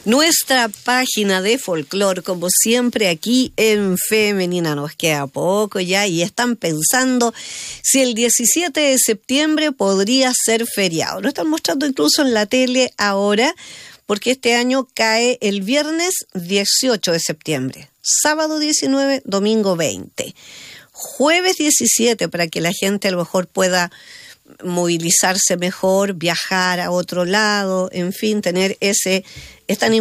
Nuestra página de folclore, como siempre, aquí en Femenina. Nos queda poco ya y están pensando si el 17 de septiembre podría ser feriado. Lo están mostrando incluso en la tele ahora, porque este año cae el viernes 18 de septiembre, sábado 19, domingo 20, jueves 17, para que la gente a lo mejor pueda movilizarse mejor, viajar a otro lado, en fin, tener ese... Es tan